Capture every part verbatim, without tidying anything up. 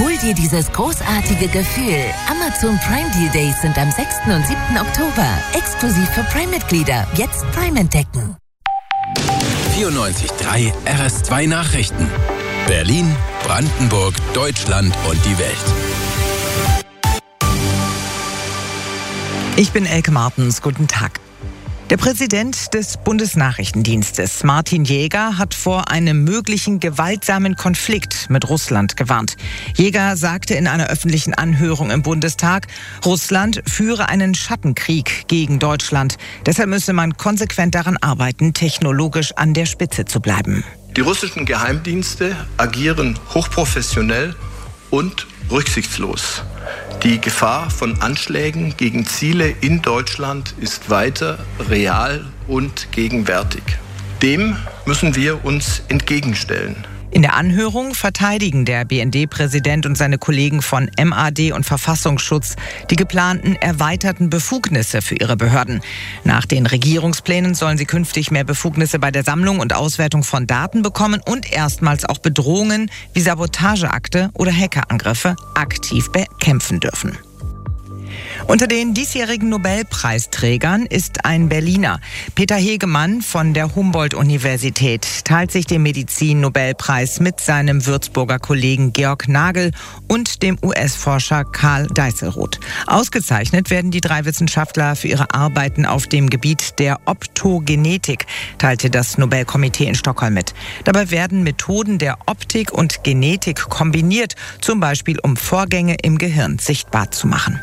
Hol dir dieses großartige Gefühl. Amazon Prime Deal Days sind am sechsten und siebten Oktober. Exklusiv für Prime-Mitglieder. Jetzt Prime entdecken. vierundneunzig Komma drei R S zwei Nachrichten. Berlin, Brandenburg, Deutschland und die Welt. Ich bin Elke Martens. Guten Tag. Der Präsident des Bundesnachrichtendienstes, Martin Jäger, hat vor einem möglichen gewaltsamen Konflikt mit Russland gewarnt. Jäger sagte in einer öffentlichen Anhörung im Bundestag, Russland führe einen Schattenkrieg gegen Deutschland. Deshalb müsse man konsequent daran arbeiten, technologisch an der Spitze zu bleiben. Die russischen Geheimdienste agieren hochprofessionell und rücksichtslos. Die Gefahr von Anschlägen gegen Ziele in Deutschland ist weiter real und gegenwärtig. Dem müssen wir uns entgegenstellen. In der Anhörung verteidigen der B N D-Präsident und seine Kollegen von M A D und Verfassungsschutz die geplanten erweiterten Befugnisse für ihre Behörden. Nach den Regierungsplänen sollen sie künftig mehr Befugnisse bei der Sammlung und Auswertung von Daten bekommen und erstmals auch Bedrohungen wie Sabotageakte oder Hackerangriffe aktiv bekämpfen dürfen. Unter den diesjährigen Nobelpreisträgern ist ein Berliner. Peter Hegemann von der Humboldt-Universität teilt sich den Medizin-Nobelpreis mit seinem Würzburger Kollegen Georg Nagel und dem U S-Forscher Karl Deisselroth. Ausgezeichnet werden die drei Wissenschaftler für ihre Arbeiten auf dem Gebiet der Optogenetik, teilte das Nobelkomitee in Stockholm mit. Dabei werden Methoden der Optik und Genetik kombiniert, zum Beispiel um Vorgänge im Gehirn sichtbar zu machen.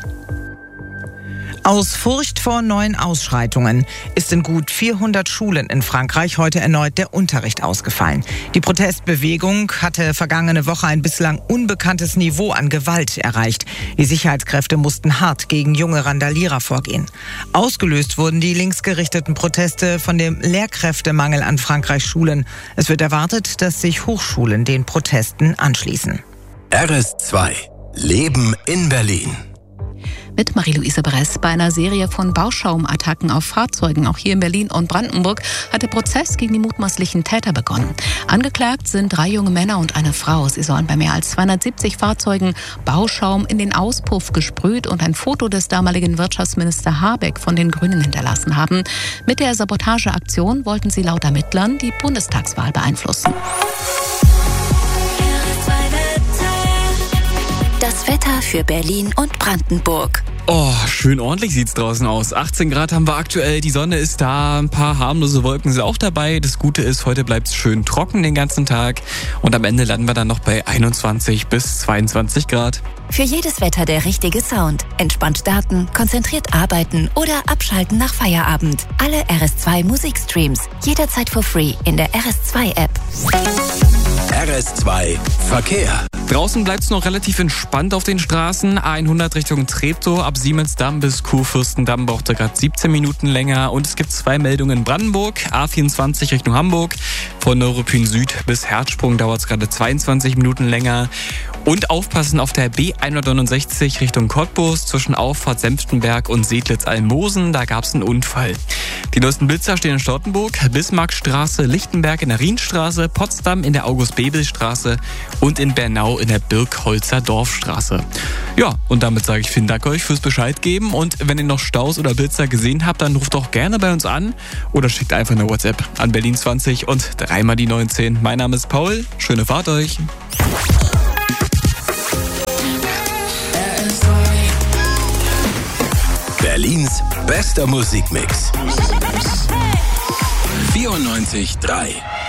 Aus Furcht vor neuen Ausschreitungen ist in gut vierhundert Schulen in Frankreich heute erneut der Unterricht ausgefallen. Die Protestbewegung hatte vergangene Woche ein bislang unbekanntes Niveau an Gewalt erreicht. Die Sicherheitskräfte mussten hart gegen junge Randalierer vorgehen. Ausgelöst wurden die linksgerichteten Proteste von dem Lehrkräftemangel an Frankreichs Schulen. Es wird erwartet, dass sich Hochschulen den Protesten anschließen. R S zwei. Leben in Berlin. Mit Marie-Louise Bress. Bei einer Serie von Bauschaum-Attacken auf Fahrzeugen, auch hier in Berlin und Brandenburg, hat der Prozess gegen die mutmaßlichen Täter begonnen. Angeklagt sind drei junge Männer und eine Frau. Sie sollen bei mehr als zweihundertsiebzig Fahrzeugen Bauschaum in den Auspuff gesprüht und ein Foto des damaligen Wirtschaftsminister Habeck von den Grünen hinterlassen haben. Mit der Sabotageaktion wollten sie laut Ermittlern die Bundestagswahl beeinflussen. Das Wetter für Berlin und Brandenburg. Oh, schön ordentlich sieht's draußen aus. achtzehn Grad haben wir aktuell, die Sonne ist da, ein paar harmlose Wolken sind auch dabei. Das Gute ist, heute bleibt's schön trocken den ganzen Tag und am Ende landen wir dann noch bei einundzwanzig bis zweiundzwanzig Grad. Für jedes Wetter der richtige Sound. Entspannt starten, konzentriert arbeiten oder abschalten nach Feierabend. Alle R S zwei Musikstreams, jederzeit for free in der R S zwei App. R S zwei Verkehr. Draußen bleibt es noch relativ entspannt auf den Straßen. A hundert Richtung Treptow ab Siemensdamm bis Kurfürstendamm braucht er gerade siebzehn Minuten länger. Und es gibt zwei Meldungen in Brandenburg. A vierundzwanzig Richtung Hamburg. Von Neuruppin Süd bis Herzsprung dauert es gerade zweiundzwanzig Minuten länger. Und aufpassen auf der B hundertneunundsechzig Richtung Cottbus zwischen Auffahrt Senftenberg und Seedlitz-Almosen. Da gab es einen Unfall. Die neuesten Blitzer stehen in Stautenburg, Bismarckstraße, Lichtenberg in der Rienstraße, Potsdam in der August-Bebel-Straße und in Bernau in der Birkholzer Dorfstraße. Ja, und damit sage ich vielen Dank euch fürs Bescheid geben. Und wenn ihr noch Staus oder Blitzer gesehen habt, dann ruft doch gerne bei uns an oder schickt einfach eine WhatsApp an Berlin zwanzig und dreimal die neunzehn. Mein Name ist Paul. Schöne Fahrt euch. Berlins bester Musikmix. vierundneunzig Komma drei